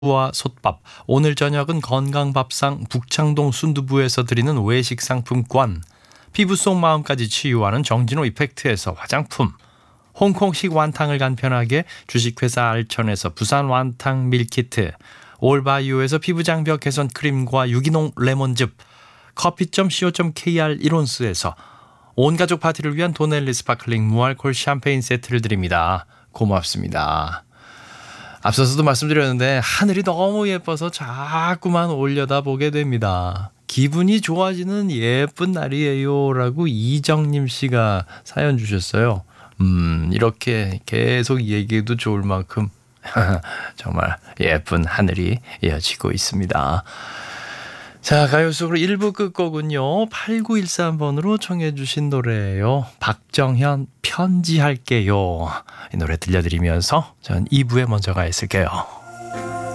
와 솥밥. 오늘 저녁은 건강밥상 북창동 순두부에서 드리는 외식 상품권. 피부 속 마음까지 치유하는 정진호 이펙트에서 화장품. 홍콩식 완탕을 간편하게 주식회사 알천에서 부산 완탕 밀키트. 올바이오에서 피부장벽 개선 크림과 유기농 레몬즙. 커피.co.kr 이론스에서 온가족 파티를 위한 도넬리 스파클링 무알콜 샴페인 세트를 드립니다. 고맙습니다. 앞서서도 말씀드렸는데 하늘이 너무 예뻐서 자꾸만 올려다보게 됩니다. 기분이 좋아지는 예쁜 날이에요 라고 이정님 씨가 사연 주셨어요. 이렇게 계속 얘기해도 좋을 만큼 정말 예쁜 하늘이 이어지고 있습니다. 자, 가요 속으로 1부 끝곡은요 8913번으로 청해 주신 노래예요. 박정현 편지할게요. 이 노래 들려드리면서 전 2부에 먼저 가 있을게요.